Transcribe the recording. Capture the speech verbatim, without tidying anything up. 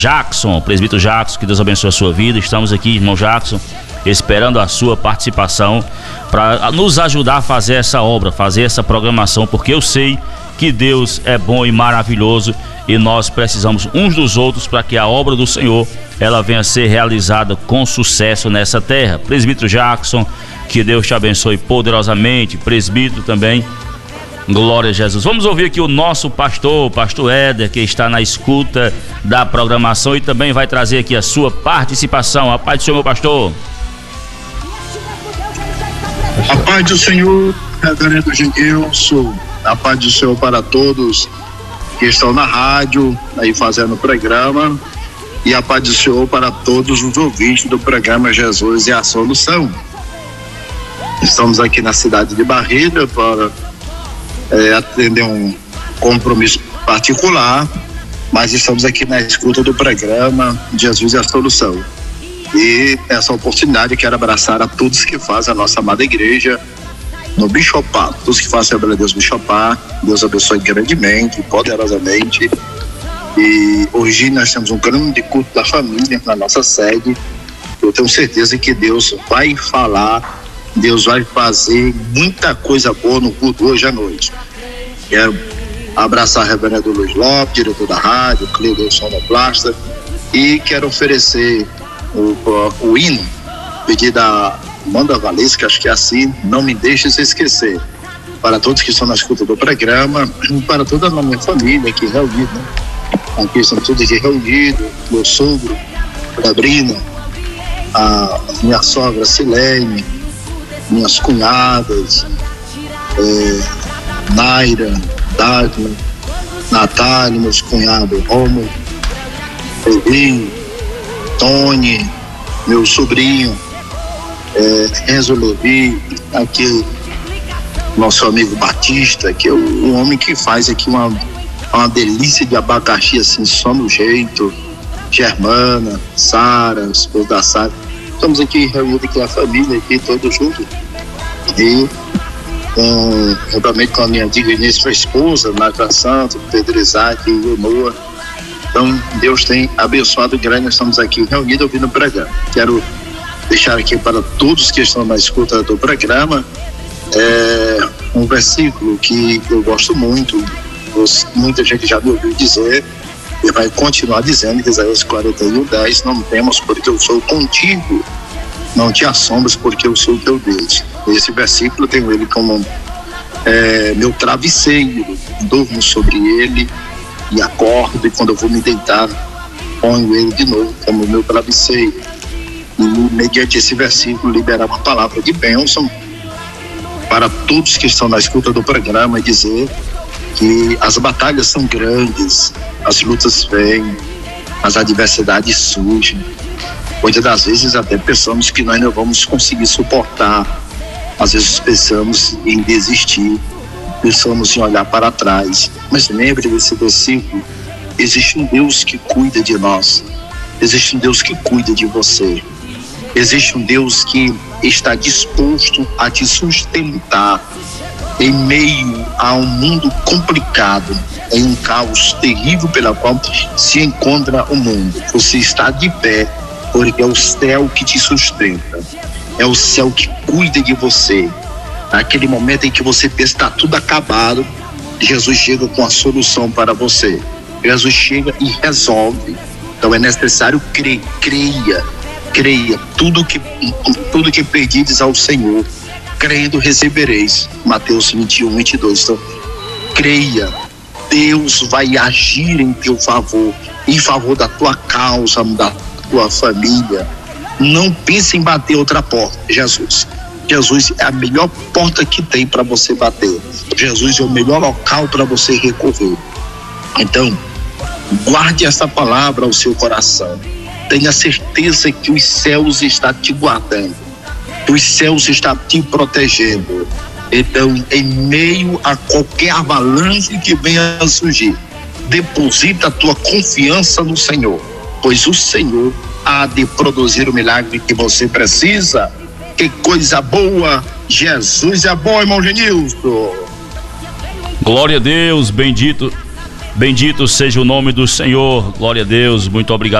Jackson, presbítero Jackson, que Deus abençoe a sua vida. Estamos aqui, irmão Jackson, esperando a sua participação para nos ajudar a fazer essa obra, fazer essa programação, porque eu sei que Deus é bom e maravilhoso e nós precisamos uns dos outros para que a obra do Senhor ela venha a ser realizada com sucesso nessa terra. Presbítero Jackson, que Deus te abençoe poderosamente. Presbítero também, glória a Jesus. Vamos ouvir aqui o nosso pastor, pastor Éder, que está na escuta da programação e também vai trazer aqui a sua participação. A paz do Senhor, meu pastor. A paz do Senhor, reverendo Gilson, a paz do Senhor para todos que estão na rádio, aí fazendo o programa, e a paz do Senhor para todos os ouvintes do programa Jesus é a Solução. Estamos aqui na cidade de Barreira para é, atender um compromisso particular, mas estamos aqui na escuta do programa Jesus é a Solução. E nessa oportunidade quero abraçar a todos que fazem a nossa amada igreja no Bichopar, todos que fazem a Assembleia de Deus Bichopar. Deus abençoe grandemente, poderosamente. E hoje nós temos um grande culto da família na nossa sede. Eu tenho certeza que Deus vai falar, Deus vai fazer muita coisa boa no culto hoje à noite. Quero abraçar o reverendo Luiz Lopes, diretor da rádio, Cleide Sonoplasta, e quero oferecer o, o, o hino, pedir da Amanda Valesca, acho que é assim, não me deixe se esquecer, para todos que estão na escuta do programa e para toda a minha família aqui reunida, né? Aqui estamos todos aqui reunidos, meu sogro, Gabrina, a minha sogra Silene, minhas cunhadas, é, Naira, Dagmar, Natália, meus cunhados Romo, Pedrinho, Tony, meu sobrinho, é, Enzo Levi, aqui nosso amigo Batista, que é o, o homem que faz aqui uma, uma delícia de abacaxi assim, só no jeito. Germana, Sara, esposa da Sara, estamos aqui reunidos aqui a família aqui todos juntos e com, juntamente com a minha digníssima esposa, Nádia Santos, Pedro Isaac e Leonor. Então Deus tem abençoado grande, nós estamos aqui reunidos ouvindo o programa. Quero deixar aqui para todos que estão na escuta do programa é, um versículo que eu gosto muito, muita gente já me ouviu dizer e vai continuar dizendo, que Isaías quarenta e um, dez, não temos porque eu sou contigo, não te assombres porque eu sou teu Deus. Esse versículo eu tenho ele como é, meu travesseiro, durmo sobre ele e acordo, e quando eu vou me deitar ponho ele de novo como meu travesseiro. E mediante esse versículo liberar uma palavra de bênção para todos que estão na escuta do programa e dizer que as batalhas são grandes, as lutas vêm, as adversidades surgem. Muitas das vezes até pensamos que nós não vamos conseguir suportar, às vezes pensamos em desistir, pensamos em olhar para trás, mas lembre desse versículo, existe um Deus que cuida de nós, existe um Deus que cuida de você, existe um Deus que está disposto a te sustentar em meio a um mundo complicado, em um caos terrível pela qual se encontra o mundo. Você está de pé porque é o céu que te sustenta, é o céu que cuida de você. Naquele momento em que você pensa que está tudo acabado, Jesus chega com a solução para você. Jesus chega e resolve. Então é necessário crer, creia, creia. Tudo que, tudo que pedides ao Senhor, crendo recebereis. Mateus vinte e um, vinte e dois. Então, creia. Deus vai agir em teu favor, em favor da tua causa, da tua família. Não pense em bater outra porta. Jesus. Jesus é a melhor porta que tem para você bater. Jesus é o melhor local para você recorrer. Então, guarde essa palavra ao seu coração. Tenha certeza que os céus estão te guardando, que os céus estão te protegendo. Então, em meio a qualquer avalanche que venha a surgir, deposita a tua confiança no Senhor, pois o Senhor há de produzir o milagre que você precisa. Que coisa boa! Jesus é bom, irmão Genilson. Glória a Deus, bendito Bendito seja o nome do Senhor. Glória a Deus. Muito obrigado.